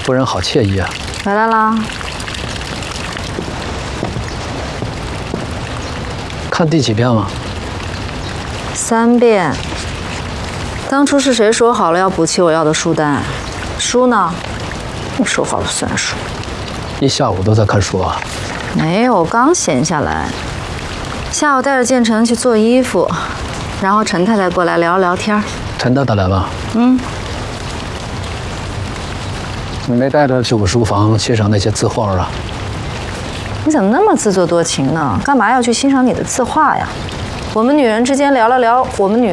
夫人好惬意啊！ 回来啦。 看第几遍了 ？3遍。当初是谁说好了要补齐我要的书单？书呢？你说好了算数。 一下午都在看书啊？ 没有，刚闲下来。下午带着建成去做衣服，然后陈太太过来聊聊天。 陈太太来了？ 嗯。 你没带她去我书房欣赏那些字画啊？ 你怎么那么自作多情呢？干嘛要去欣赏你的字画呀？我们女人之间聊了聊我们女